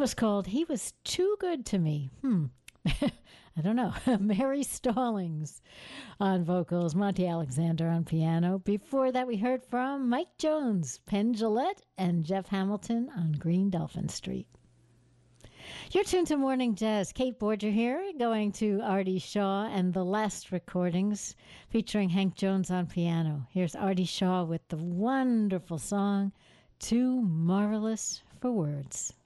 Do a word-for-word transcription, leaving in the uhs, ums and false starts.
was called He Was Too Good to Me. Hmm. I don't know. Mary Stallings on vocals, Monty Alexander on piano. Before that, we heard from Mike Jones, Penn Jillette, and Jeff Hamilton on Green Dolphin Street. You're tuned to Morning Jazz. Kate Borger here, going to Artie Shaw and the last recordings featuring Hank Jones on piano. Here's Artie Shaw with the wonderful song, Too Marvelous for Words.